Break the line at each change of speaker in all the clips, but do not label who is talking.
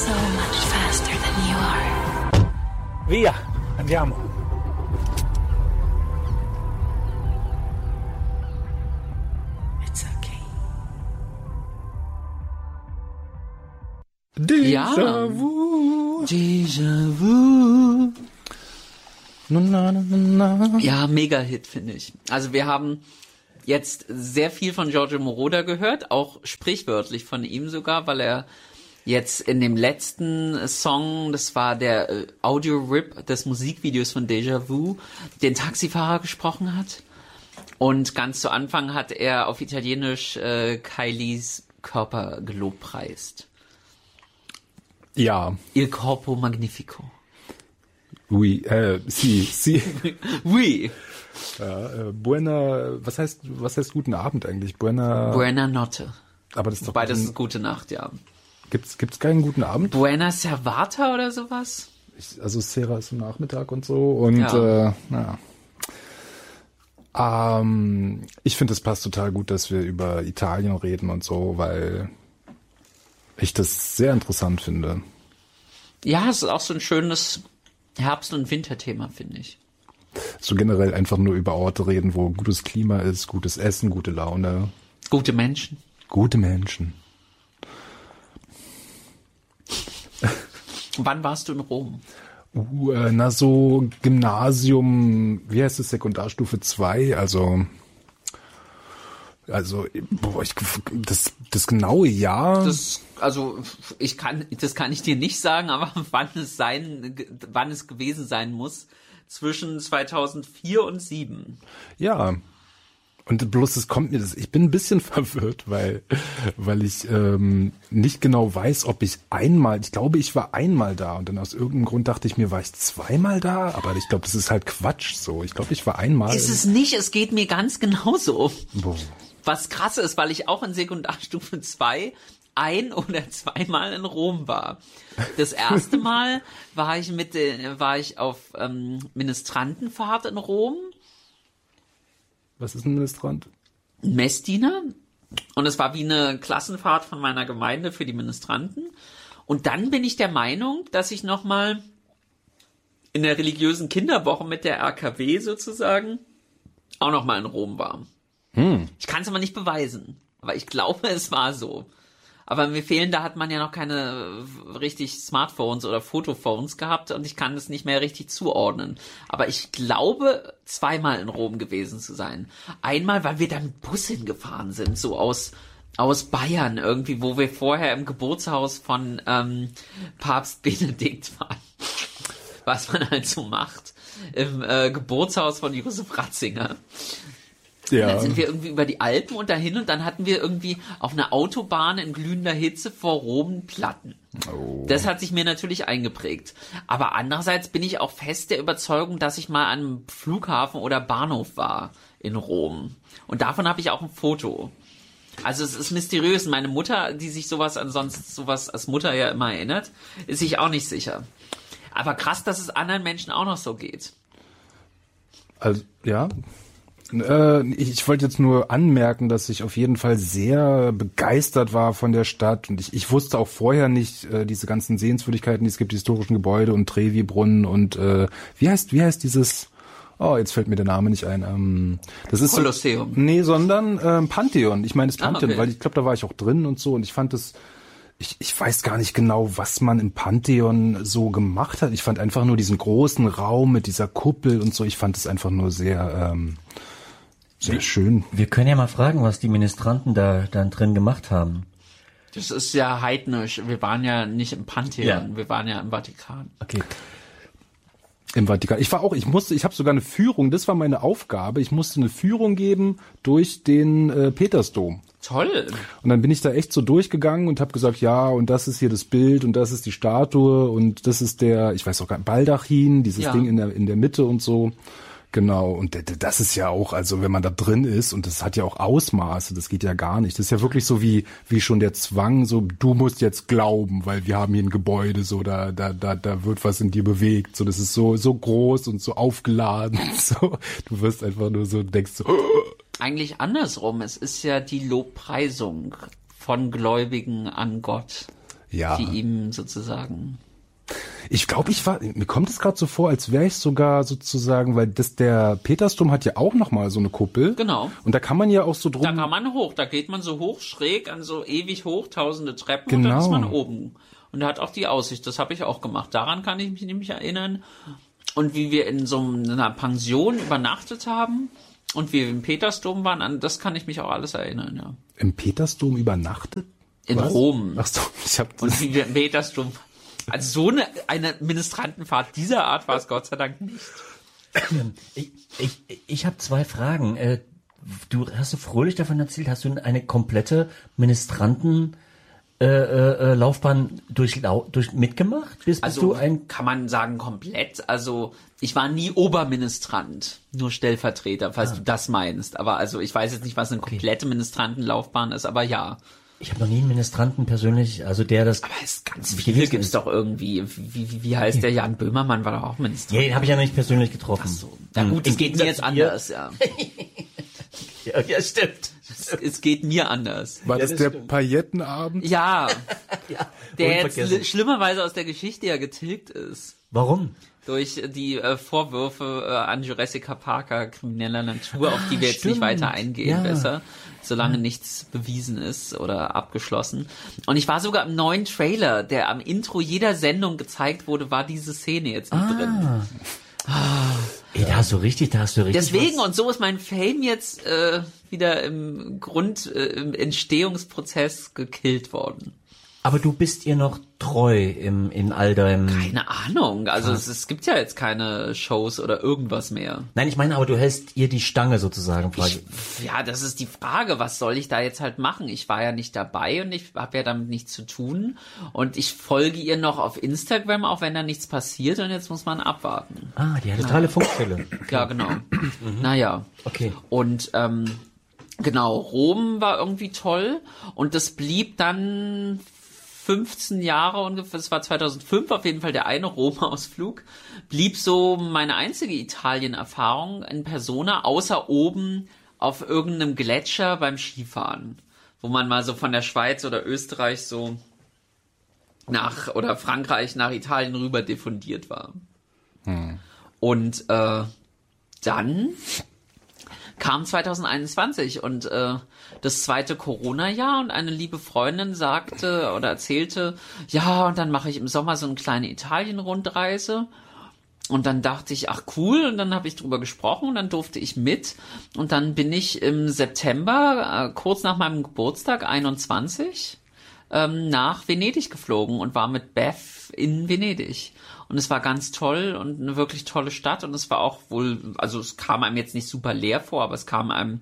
so much faster than you are.
Via, andiamo.
It's okay.
Déjà vu. Déjà vu. Na, na, na, na.
Ja, Mega-Hit, finde ich. Also wir haben jetzt sehr viel von Giorgio Moroder gehört, auch sprichwörtlich von ihm sogar, weil er jetzt in dem letzten Song, das war der Audio-Rip des Musikvideos von Déjà Vu, den Taxifahrer gesprochen hat. Und ganz zu Anfang hat er auf Italienisch Kylies Körper gelobpreist.
Ja.
Il corpo magnifico.
Oui, si.
Oui.
Ja, buena, was heißt guten Abend eigentlich?
Buena notte.
Aber das ist doch
Wobei, das ist gute Nacht, ja.
Gibt's keinen guten Abend?
Buena servata oder sowas?
Also Sera ist am Nachmittag und so und
Ja.
Ich finde, es passt total gut, dass wir über Italien reden und so, weil ich das sehr interessant finde.
Ja, es ist auch so ein schönes Herbst- und Winterthema, finde ich.
So generell einfach nur über Orte reden, wo gutes Klima ist, gutes Essen, gute Laune.
Gute Menschen.
Gute Menschen.
Wann warst du in Rom?
So Gymnasium, wie heißt es, Sekundarstufe 2, also das genaue Jahr.
Das kann ich dir nicht sagen, aber wann es gewesen sein muss, zwischen 2004 und 2007.
Ja. Und bloß ich bin ein bisschen verwirrt, weil ich nicht genau weiß, ob ich glaube, ich war einmal da und dann aus irgendeinem Grund dachte ich mir, war ich zweimal da? Aber ich glaube, das ist halt Quatsch so. Ich glaube, ich war einmal.
Ist es nicht, es geht mir ganz genauso.
Boah.
Was krass ist, weil ich auch in Sekundarstufe 2 ein- oder zweimal in Rom war. Das erste Mal war ich auf Ministrantenfahrt in Rom.
Was ist ein Ministrant?
Messdiener. Und es war wie eine Klassenfahrt von meiner Gemeinde für die Ministranten. Und dann bin ich der Meinung, dass ich nochmal in der religiösen Kinderwoche mit der RKW sozusagen auch nochmal in Rom war. Ich kann es aber nicht beweisen. Aber ich glaube, es war so. Aber mir fehlen, da hat man ja noch keine richtig Smartphones oder Fotophones gehabt und ich kann es nicht mehr richtig zuordnen. Aber ich glaube, zweimal in Rom gewesen zu sein. Einmal, weil wir da mit Bus hingefahren sind, so aus Bayern irgendwie, wo wir vorher im Geburtshaus von Papst Benedikt waren. Was man halt so macht. Im Geburtshaus von Josef Ratzinger.
Ja.
Und dann sind wir irgendwie über die Alpen und dahin und dann hatten wir irgendwie auf einer Autobahn in glühender Hitze vor Rom Platten.
Oh.
Das hat sich mir natürlich eingeprägt. Aber andererseits bin ich auch fest der Überzeugung, dass ich mal an einem Flughafen oder Bahnhof war in Rom. Und davon habe ich auch ein Foto. Also es ist mysteriös. Meine Mutter, die sich sowas als Mutter ja immer erinnert, ist sich auch nicht sicher. Aber krass, dass es anderen Menschen auch noch so geht.
Also, ja. Ich wollte jetzt nur anmerken, dass ich auf jeden Fall sehr begeistert war von der Stadt und ich wusste auch vorher nicht diese ganzen Sehenswürdigkeiten, die es gibt, die historischen Gebäude und Trevi-Brunnen und wie heißt dieses, jetzt fällt mir der Name nicht ein, das ist
Kolosseum.
Sondern Pantheon. Ich meine das Pantheon,
okay.
Weil ich glaube, da war ich auch drin und so und ich fand das, ich weiß gar nicht genau, was man im Pantheon so gemacht hat. Ich fand einfach nur diesen großen Raum mit dieser Kuppel und so, ich fand es einfach nur sehr schön.
Wir können ja mal fragen, was die Ministranten da dann drin gemacht haben.
Das ist ja heidnisch. Wir waren ja nicht im Pantheon,
Ja.
wir waren ja im Vatikan.
Okay.
Im Vatikan. Ich habe sogar eine Führung, das war meine Aufgabe. Ich musste eine Führung geben durch den Petersdom.
Toll.
Und dann bin ich da echt so durchgegangen und habe gesagt, ja, und das ist hier das Bild und das ist die Statue und das ist ich weiß auch gar nicht, Baldachin, dieses Ding in der Mitte und so. Genau, und das ist ja auch, also wenn man da drin ist, und das hat ja auch Ausmaße, das geht ja gar nicht. Das ist ja wirklich so wie schon der Zwang, so du musst jetzt glauben, weil wir haben hier ein Gebäude, so da wird was in dir bewegt, so das ist so groß und so aufgeladen, so du wirst einfach nur so, denkst so.
Eigentlich andersrum, es ist ja die Lobpreisung von Gläubigen an Gott.
Ja.
die ihm sozusagen...
Ich glaube, mir kommt es gerade so vor, als wäre ich sogar sozusagen, weil der Petersdom hat ja auch nochmal so eine Kuppel.
Genau.
Und da kann man ja auch so drum...
Da kann man hoch, da geht man so hoch, schräg an so ewig hoch, tausende Treppen
Genau.
und dann ist man oben. Und er hat auch die Aussicht, das habe ich auch gemacht. Daran kann ich mich nämlich erinnern. Und wie wir in so einer Pension übernachtet haben und wir im Petersdom waren, an das kann ich mich auch alles erinnern, ja.
Im Petersdom übernachtet?
In
Was?
Rom.
Ach so, ich habe
Und wie wir im Petersdom... Also so eine Ministrantenfahrt dieser Art war es Gott sei Dank nicht.
Ich habe 2 Fragen. Du hast fröhlich davon erzählt, hast du eine komplette Ministranten Laufbahn durch mitgemacht? Bist
Also
du ein
kann man sagen komplett. Also ich war nie Oberministrant, nur Stellvertreter, falls du das meinst. Aber also ich weiß jetzt nicht, was eine komplette Ministrantenlaufbahn ist, aber ja.
Ich habe noch nie einen Ministranten persönlich, also der das...
Aber es ganz viele gibt's doch irgendwie. Wie heißt der? Jan Böhmermann war doch auch Ministrant.
Ja, den habe ich ja noch nicht persönlich getroffen.
Ach so. Na gut, es geht mir jetzt anders, ja.
Ja, stimmt.
Es geht mir anders.
War das der
stimmt.
Paillettenabend?
Ja,
Ja,
der
unvergessen.
jetzt schlimmerweise aus der Geschichte ja getilgt ist.
Warum?
Durch die Vorwürfe an Jurassica Parker krimineller Natur, auf die wir jetzt nicht
stimmt.
weiter eingehen,
Ja.
besser, solange nichts bewiesen ist oder abgeschlossen. Und ich war sogar im neuen Trailer, der am Intro jeder Sendung gezeigt wurde, war diese Szene jetzt mit drin.
Ey, da hast du richtig
Deswegen,
was.
und so ist mein Fame jetzt wieder im im Entstehungsprozess gekillt worden.
Aber du bist ihr noch treu in all deinem...
Keine Ahnung, also es gibt ja jetzt keine Shows oder irgendwas mehr.
Nein, ich meine, aber du hältst ihr die Stange sozusagen.
Ja, das ist die Frage, was soll ich da jetzt halt machen? Ich war ja nicht dabei und ich habe ja damit nichts zu tun und ich folge ihr noch auf Instagram, auch wenn da nichts passiert und jetzt muss man abwarten.
Ah, die hat totale Funkstelle.
Ja, genau. Naja.
Okay.
Und genau, Rom war irgendwie toll und das blieb dann 15 Jahre ungefähr, das war 2005 auf jeden Fall der eine Rom-Ausflug, blieb so meine einzige Italien-Erfahrung in Persona, außer oben auf irgendeinem Gletscher beim Skifahren, wo man mal so von der Schweiz oder Österreich so oder Frankreich nach Italien rüber diffundiert war. Und dann kam 2021 und das zweite Corona-Jahr und eine liebe Freundin sagte oder erzählte, ja, und dann mache ich im Sommer so eine kleine Italien-Rundreise. Und dann dachte ich, ach cool, und dann habe ich drüber gesprochen und dann durfte ich mit. Und dann bin ich im September, kurz nach meinem Geburtstag, 21, nach Venedig geflogen und war mit Beth in Venedig. Und es war ganz toll und eine wirklich tolle Stadt und es war auch wohl, also es kam einem jetzt nicht super leer vor, aber es kam einem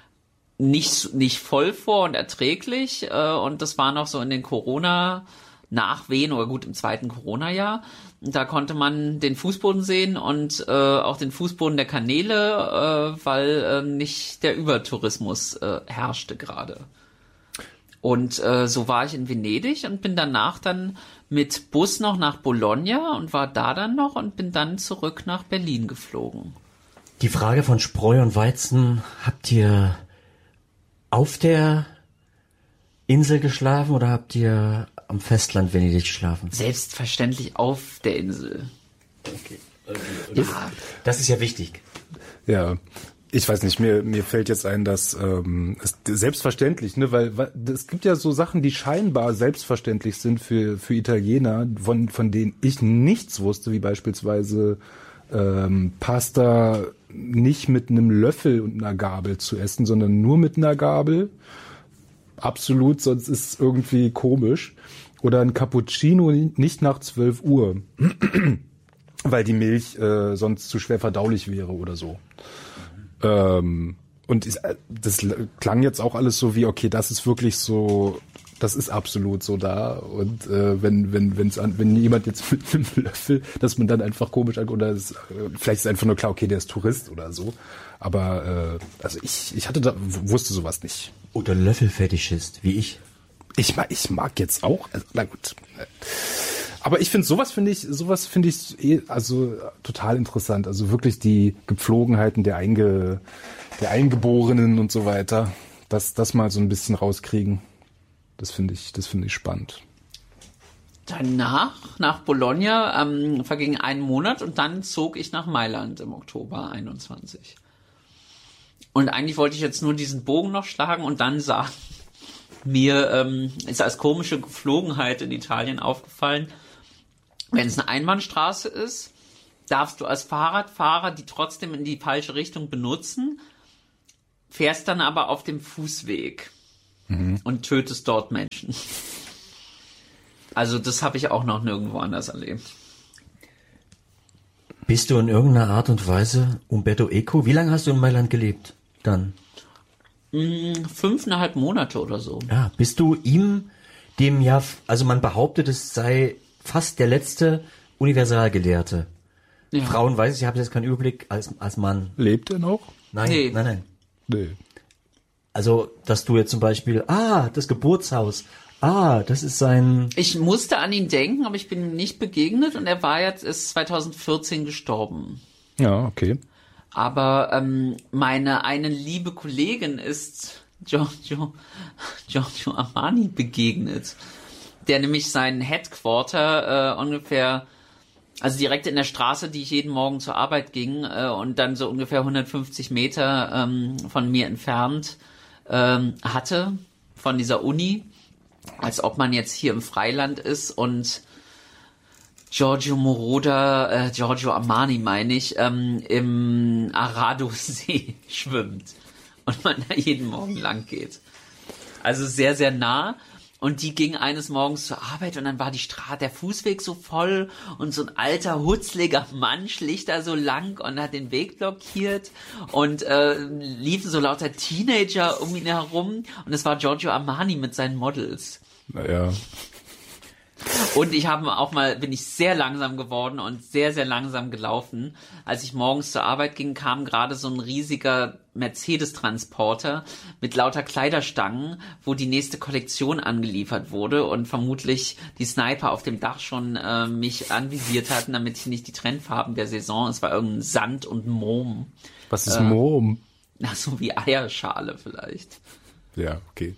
nicht voll vor und erträglich und das war noch so in den Corona-Nachwehen oder gut im zweiten Corona-Jahr. Und da konnte man den Fußboden sehen und auch den Fußboden der Kanäle, weil nicht der Übertourismus herrschte gerade. Und so war ich in Venedig und bin danach dann mit Bus noch nach Bologna und war da dann noch und bin dann zurück nach Berlin geflogen.
Die Frage von Spreu und Weizen, habt ihr auf der Insel geschlafen oder habt ihr am Festland Venedig geschlafen?
Selbstverständlich auf der Insel.
Okay.
Ja,
Das ist ja wichtig.
Ja, ich weiß nicht, mir fällt jetzt ein, dass es selbstverständlich, ne, weil es gibt ja so Sachen, die scheinbar selbstverständlich sind für Italiener, von denen ich nichts wusste, wie beispielsweise Pasta nicht mit einem Löffel und einer Gabel zu essen, sondern nur mit einer Gabel. Absolut, sonst ist es irgendwie komisch. Oder ein Cappuccino nicht nach 12 Uhr, weil die Milch sonst zu schwer verdaulich wäre oder so. Und das klang jetzt auch alles so wie, okay, das ist wirklich so, das ist absolut so da. Und wenn jemand jetzt mit einem Löffel, dass man dann einfach komisch anguckt, oder vielleicht ist einfach nur klar, okay, der ist Tourist oder so. Aber also ich wusste sowas nicht.
Oder Löffelfetischist, wie ich.
Ich mag jetzt auch, also, na gut. Aber ich finde, sowas finde ich also total interessant. Also wirklich die Gepflogenheiten der Eingeborenen und so weiter, das mal so ein bisschen rauskriegen. Das finde ich spannend.
Danach, nach Bologna, verging 1 Monat und dann zog ich nach Mailand im Oktober 21. Und eigentlich wollte ich jetzt nur diesen Bogen noch schlagen und dann sagen, mir ist als komische Geflogenheit in Italien aufgefallen, wenn es eine Einbahnstraße ist, darfst du als Fahrradfahrer die trotzdem in die falsche Richtung benutzen, fährst dann aber auf dem Fußweg und tötest dort Menschen. Also das habe ich auch noch nirgendwo anders erlebt.
Bist du in irgendeiner Art und Weise Umberto Eco? Wie lange hast du in Mailand gelebt dann?
5,5 Monate oder so.
Ja, bist du dem ja, also man behauptet, es sei fast der letzte Universalgelehrte.
Ja.
Frauen weiß ich habe jetzt keinen Überblick als Mann.
Lebt er noch?
Nein,
Nee.
nein.
Nee.
Also, dass du jetzt zum Beispiel, das Geburtshaus, das ist sein...
Ich musste an ihn denken, aber ich bin ihm nicht begegnet und er ist 2014 gestorben.
Ja, okay.
Aber eine liebe Kollegin ist Giorgio Armani begegnet, der nämlich seinen Headquarter ungefähr, also direkt in der Straße, die ich jeden Morgen zur Arbeit ging und dann so ungefähr 150 Meter von mir entfernt hatte, von dieser Uni, als ob man jetzt hier im Freiland ist und Giorgio Armani meine ich, im Arado-See schwimmt und man da jeden Morgen lang geht. Also sehr, sehr nah. Und die ging eines Morgens zur Arbeit und dann war der Fußweg so voll und so ein alter, hutzliger Mann schlich da so lang und hat den Weg blockiert und liefen so lauter Teenager um ihn herum und es war Giorgio Armani mit seinen Models.
Naja.
Und bin ich sehr langsam geworden und sehr, sehr langsam gelaufen. Als ich morgens zur Arbeit ging, kam gerade so ein riesiger Mercedes-Transporter mit lauter Kleiderstangen, wo die nächste Kollektion angeliefert wurde und vermutlich die Sniper auf dem Dach schon mich anvisiert hatten, damit ich nicht die Trendfarben der Saison, es war irgendein Sand und Mohm.
Was ist Mohm?
Na, so wie Eierschale vielleicht.
Ja, okay.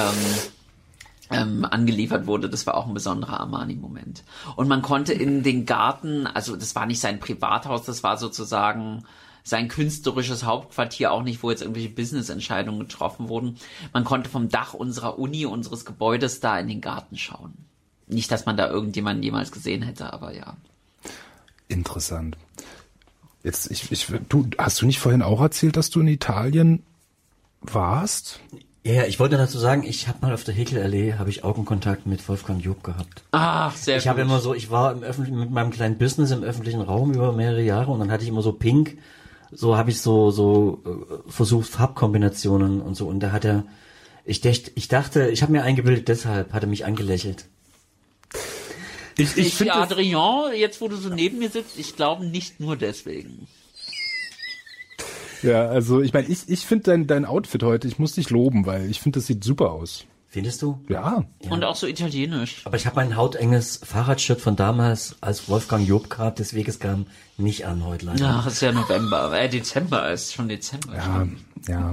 Angeliefert wurde. Das war auch ein besonderer Armani-Moment. Und man konnte in den Garten, also das war nicht sein Privathaus, das war sozusagen sein künstlerisches Hauptquartier, auch nicht, wo jetzt irgendwelche Business-Entscheidungen getroffen wurden. Man konnte vom Dach unserer Uni, unseres Gebäudes da in den Garten schauen. Nicht, dass man da irgendjemanden jemals gesehen hätte, aber ja.
Interessant. Jetzt, hast du nicht vorhin auch erzählt, dass du in Italien warst?
Ja, ich wollte dazu sagen, ich habe mal auf der Häkelallee, habe ich Augenkontakt mit Wolfgang Job gehabt.
Ach, sehr gut.
Ich habe immer so, ich war mit meinem kleinen Business im öffentlichen Raum über mehrere Jahre und dann hatte ich immer so Pink, so habe ich so versucht Farbkombinationen und so und da hat er, ich dachte, ich habe mir eingebildet, deshalb hat er mich angelächelt.
Ich finde
Adrien, jetzt wo du so neben mir sitzt, ich glaube nicht nur deswegen.
Ja, also ich meine, ich finde dein Outfit heute, ich muss dich loben, weil ich finde, das sieht super aus.
Findest du?
Ja.
Und auch so italienisch.
Aber ich habe mein hautenges Fahrradshirt von damals, als Wolfgang Job gerade des Weges kam, nicht an heute leider.
Ach, es ist ja November, Dezember, ist schon Dezember.
Ja.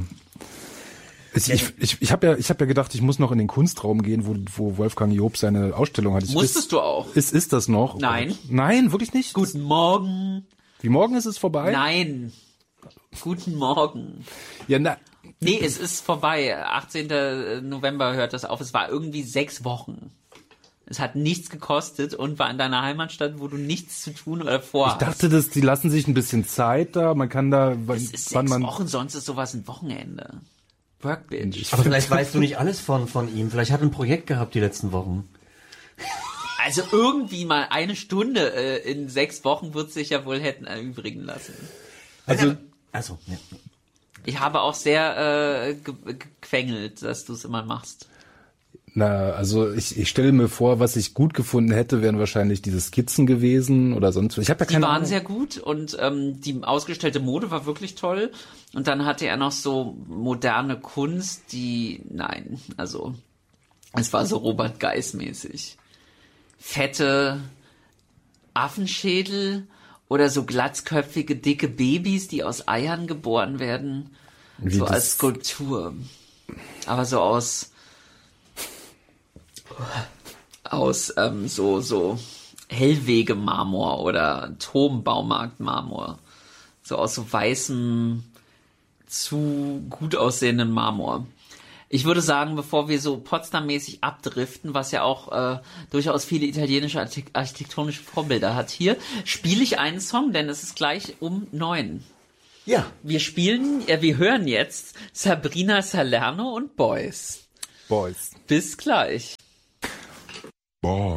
Ich habe ja gedacht, ich muss noch in den Kunstraum gehen, wo Wolfgang Job seine Ausstellung hat.
Musstest du auch?
Ist das noch?
Nein.
Nein, wirklich nicht?
Guten Morgen.
Wie morgen ist es vorbei?
Nein. Guten Morgen.
Ja,
Nee, es ist vorbei. 18. November hört das auf. Es war irgendwie 6 Wochen. Es hat nichts gekostet und war in deiner Heimatstadt, wo du nichts zu tun oder vorhast.
Ich dachte, die lassen sich ein bisschen Zeit da. Man kann da,
es ist 6 Wochen, sonst ist sowas ein Wochenende. Workbench.
Aber vielleicht weißt du nicht alles von ihm. Vielleicht hat er ein Projekt gehabt die letzten Wochen.
Also irgendwie mal eine Stunde in 6 Wochen wird sich ja wohl hätten erübrigen lassen.
Also, ja.
Ich habe auch sehr gequengelt, dass du es immer machst.
Na, also ich stelle mir vor, was ich gut gefunden hätte, wären wahrscheinlich diese Skizzen gewesen oder sonst was. Ich habe ja keine Ahnung.
Die waren sehr gut und die ausgestellte Mode war wirklich toll. Und dann hatte er noch so moderne Kunst, es war so Robert Geis-mäßig. Fette Affenschädel oder so glatzköpfige, dicke Babys, die aus Eiern geboren werden.
Wie
so
das?
als Skulptur. Aber so aus aus so Hellwege-Marmor oder Turmbaumarkt-Marmor. So aus so weißem, zu gut aussehenden Marmor. Ich würde sagen, bevor wir so Potsdam-mäßig abdriften, was ja auch durchaus viele italienische architektonische Vorbilder hat hier, spiele ich einen Song, denn es ist gleich um 9.
Ja.
Wir hören jetzt Sabrina Salerno und Boys.
Boys.
Bis gleich.
Boys.